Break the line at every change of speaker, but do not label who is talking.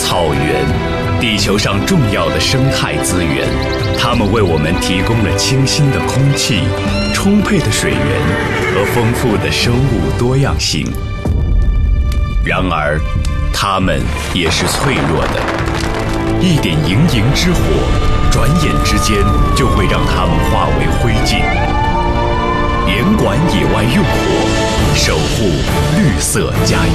草原，地球上重要的生态资源，它们为我们提供了清新的空气、充沛的水源和丰富的生物多样性。然而，它们也是脆弱的，一点营营之火，转眼之间就会让它们化为灰烬。严管野外用火，守护绿色家园。